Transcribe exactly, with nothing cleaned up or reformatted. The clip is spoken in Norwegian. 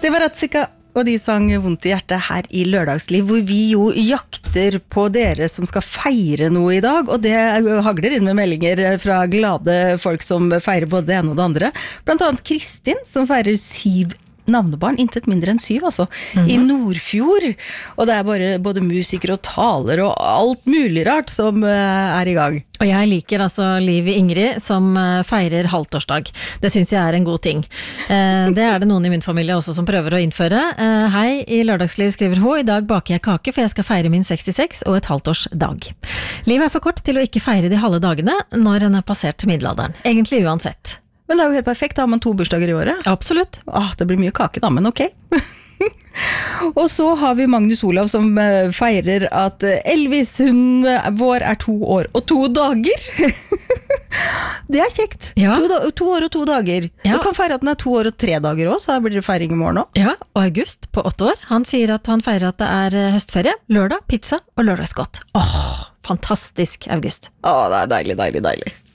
Det var Ratzika, og de sang vondt i hjertet her i Lørdagsliv, hvor vi jo jakter på dere som skal feire noe i dag, og det hagler inn med meldinger fra glade folk som feirer både det ene og det andre. Blant annet Kristin, som feirer syv navnebarn, intet mindre enn syv, altså, mm-hmm. i Nordfjord. Og det er bare både musikere og taler og alt mulig rart som uh, er i gang. Og jeg liker altså Liv Ingrid som uh, feirer halvtårsdag. Det synes jeg er en god ting. Uh, det er det noen i min familie også som prøver å innføre. Uh, hei, i Lørdagsliv skriver hun, i dag baker jeg kake for jeg skal feire min sekstiseks og et halvtårsdag. Livet er for kort til å ikke feire de halve dagene når en har passert middelalderen. Egentlig uansett. Men det er jo helt perfekt, da har man to bursdager i året. Absolutt. Ah, det blir mye kake da, men ok. Og så har vi Magnus Olav som uh, feirer at uh, Elvis, hun uh, vår er to år og to dager. Det er kjekt. Ja. To, da, to år og to dager. Ja. Du kan feire at den er to år og tre dager også, så blir det feiring i morgen også. Ja, og August på åtte år, han sier at han feirer at det er uh, høstferie, lørdag, pizza og lørdagsgodt. Åh, fantastisk August. Åh, det er deilig, deilig, deilig.